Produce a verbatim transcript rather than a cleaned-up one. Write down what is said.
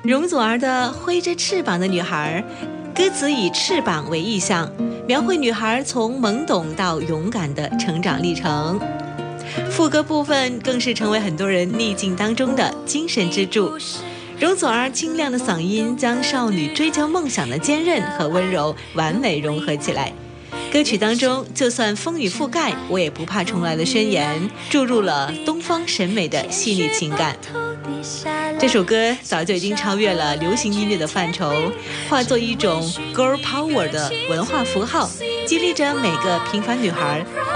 容祖儿的《挥着翅膀的女孩》，歌词以翅膀为意象，描绘女孩从懵懂到勇敢的成长历程。副歌部分更是成为很多人逆境当中的精神支柱。容祖儿清亮的嗓音将少女追求梦想的坚韧和温柔完美融合起来。歌曲当中，就算风雨覆盖，我也不怕重来的宣言，注入了东方审美的细腻情感。这首歌早就已经超越了流行音乐的范畴，化作一种 girl power 的文化符号，激励着每个平凡女孩